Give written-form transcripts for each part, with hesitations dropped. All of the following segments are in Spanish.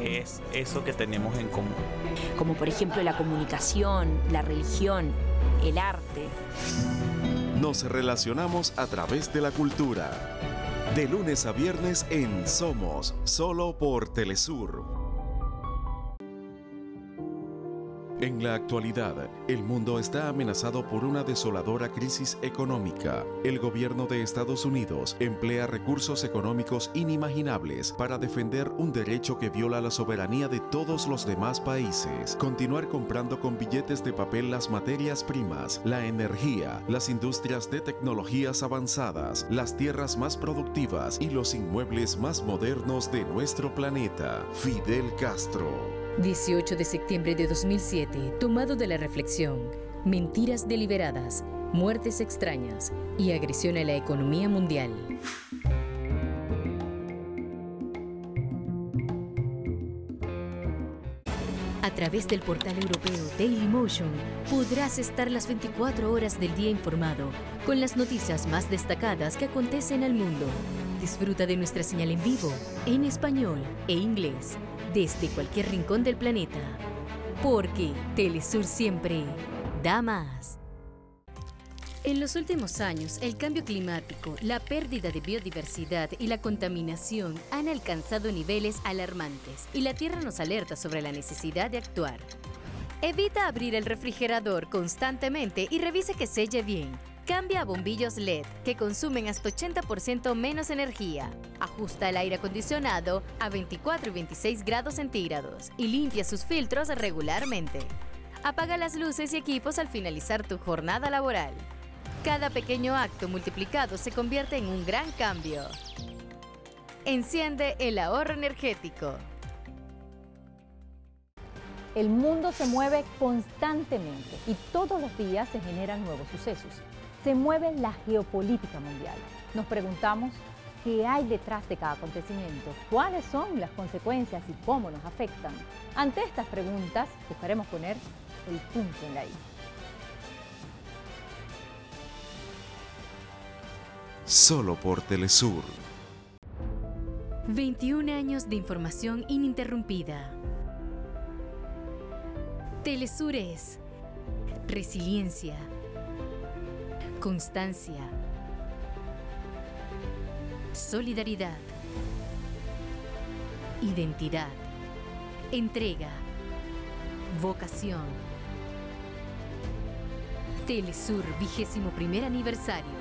que es eso que tenemos en común. Como por ejemplo la comunicación, la religión, el arte. Nos relacionamos a través de la cultura. De lunes a viernes en Somos, solo por Telesur. En la actualidad, el mundo está amenazado por una desoladora crisis económica. El gobierno de Estados Unidos emplea recursos económicos inimaginables para defender un derecho que viola la soberanía de todos los demás países. Continuar comprando con billetes de papel las materias primas, la energía, las industrias de tecnologías avanzadas, las tierras más productivas y los inmuebles más modernos de nuestro planeta. Fidel Castro. 18 de septiembre de 2007, tomado de la reflexión, mentiras deliberadas, muertes extrañas y agresión a la economía mundial. A través del portal europeo Dailymotion podrás estar las 24 horas del día informado con las noticias más destacadas que acontecen al mundo. Disfruta de nuestra señal en vivo, en español e inglés, desde cualquier rincón del planeta, porque Telesur siempre da más. En los últimos años, el cambio climático, la pérdida de biodiversidad y la contaminación han alcanzado niveles alarmantes y la Tierra nos alerta sobre la necesidad de actuar. Evita abrir el refrigerador constantemente y revise que selle bien. Cambia a bombillos LED, que consumen hasta 80% menos energía. Ajusta el aire acondicionado a 24 y 26 grados centígrados y limpia sus filtros regularmente. Apaga las luces y equipos al finalizar tu jornada laboral. Cada pequeño acto multiplicado se convierte en un gran cambio. Enciende el ahorro energético. El mundo se mueve constantemente y todos los días se generan nuevos sucesos. Se mueve la geopolítica mundial. Nos preguntamos qué hay detrás de cada acontecimiento, cuáles son las consecuencias y cómo nos afectan. Ante estas preguntas, buscaremos poner el punto en la I. Solo por Telesur. 21 años de información ininterrumpida. Telesur es resiliencia, constancia, solidaridad, identidad, entrega, vocación. Telesur 21º aniversario.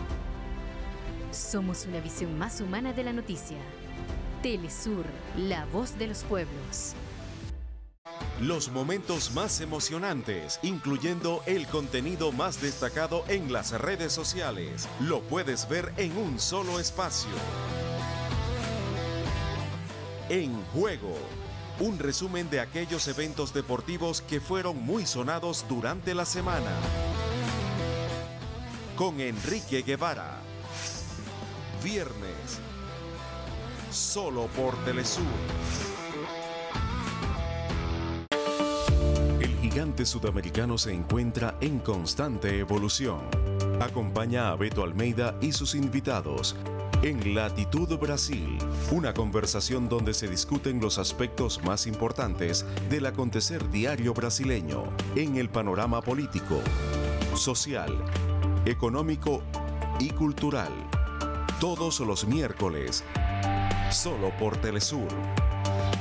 Somos una visión más humana de la noticia. Telesur, la voz de los pueblos. Los momentos más emocionantes, incluyendo el contenido más destacado en las redes sociales, lo puedes ver en un solo espacio. En Juego, un resumen de aquellos eventos deportivos que fueron muy sonados durante la semana. Con Enrique Guevara. Viernes, solo por Telesur. El gigante sudamericano se encuentra en constante evolución. Acompaña a Beto Almeida y sus invitados en Latitud Brasil, una conversación donde se discuten los aspectos más importantes del acontecer diario brasileño en el panorama político, social, económico y cultural. Todos los miércoles, solo por Telesur.